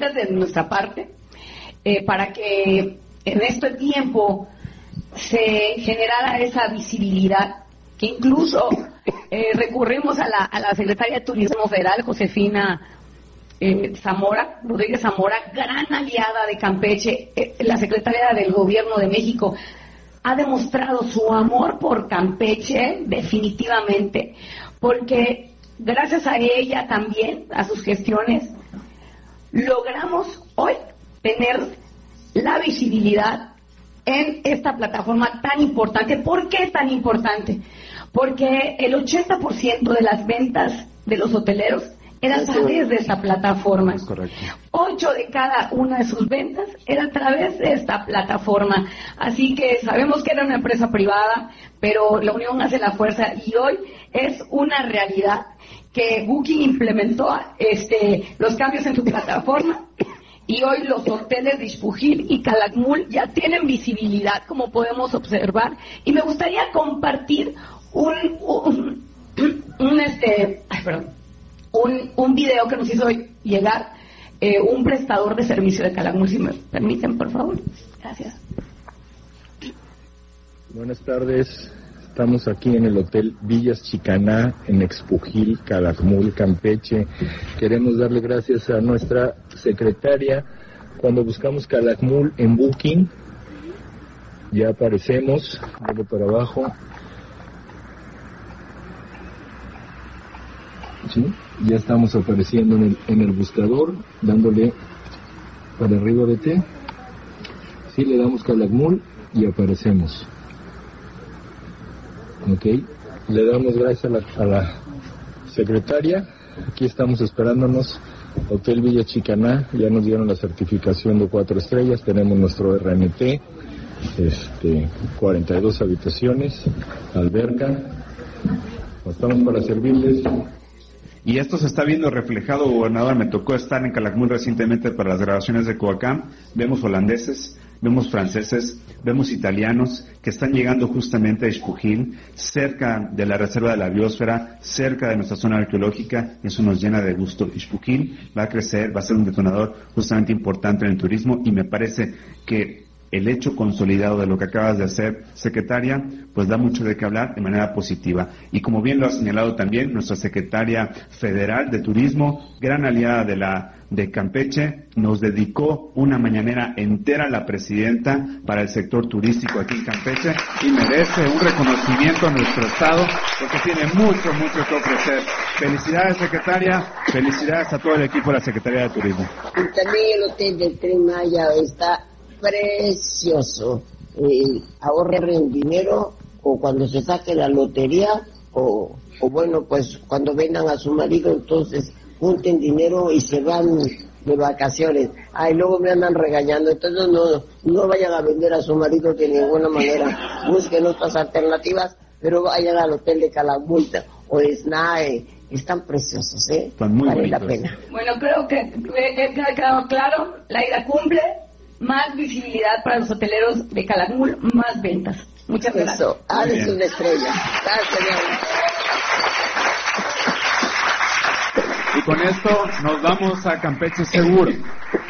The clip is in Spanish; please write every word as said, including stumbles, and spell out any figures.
herramientas de nuestra parte eh, para que en este tiempo se generara esa visibilidad, que incluso eh, recurrimos a la, a la Secretaria de Turismo Federal, Josefina eh, Zamora, Rodríguez Zamora, gran aliada de Campeche, eh, la Secretaria del Gobierno de México, ha demostrado su amor por Campeche, definitivamente, porque gracias a ella también, a sus gestiones, logramos hoy tener la visibilidad en esta plataforma tan importante. ¿Por qué es tan importante? Porque el ochenta por ciento de las ventas de los hoteleros era a través de esta plataforma. Es correcto. Ocho de cada una de sus ventas era a través de esta plataforma. Así que sabemos que era una empresa privada, pero la unión hace la fuerza, y hoy es una realidad que Booking implementó este, los cambios en su plataforma. Y hoy los hoteles de Xpujil y Calakmul ya tienen visibilidad, como podemos observar. Y me gustaría compartir un un, un este, ay, perdón, un, un video que nos hizo llegar eh, un prestador de servicio de Calakmul, si me permiten, por favor. Gracias. Buenas tardes. Estamos aquí en el Hotel Villas Chicaná, en Xpujil, Calakmul, Campeche. Queremos darle gracias a nuestra secretaria. Cuando buscamos Calakmul en Booking, ya aparecemos. Dale para abajo. ¿Sí? Ya estamos apareciendo en el, en el buscador, dándole para arriba de T. Sí, le damos Calakmul y aparecemos. Ok, le damos gracias a la, a la secretaria. Aquí estamos esperándonos. Hotel Villa Chicaná, ya nos dieron la certificación de cuatro estrellas. Tenemos nuestro R M T, este, cuarenta y dos habitaciones, alberca. Estamos para servirles. Y esto se está viendo reflejado, gobernador. Me tocó estar en Calakmul recientemente para las grabaciones de Coacam. Vemos holandeses, vemos franceses, vemos italianos que están llegando justamente a Xpujil, cerca de la reserva de la biosfera, cerca de nuestra zona arqueológica. Eso nos llena de gusto. Xpujil va a crecer, va a ser un detonador justamente importante en el turismo, y me parece que el hecho consolidado de lo que acabas de hacer, secretaria, pues da mucho de qué hablar de manera positiva. Y como bien lo ha señalado también nuestra secretaria federal de Turismo, gran aliada de la de Campeche, nos dedicó una mañanera entera la presidenta para el sector turístico aquí en Campeche, y merece un reconocimiento a nuestro estado porque tiene mucho, mucho que ofrecer. Felicidades, secretaria, felicidades a todo el equipo de la Secretaría de Turismo. Y también el hotel del Tren Maya está precioso. Eh, ahorren dinero, o cuando se saque la lotería, o, o bueno, pues cuando vendan a su marido, entonces junten dinero y se van de vacaciones. Ay, luego me andan regañando. Entonces no, no vayan a vender a su marido de ninguna manera. Busquen otras alternativas, pero vayan al hotel de Calakmul o de S N A E. Están preciosos, ¿eh? Están muy vale bonitos. la pena. Bueno, creo que ha quedado claro. La ida cumple. Más visibilidad para los hoteleros de Calakmul, más ventas. Muchas gracias. Eso, Alex una estrella. Gracias. Y con esto nos vamos a Campeche seguro.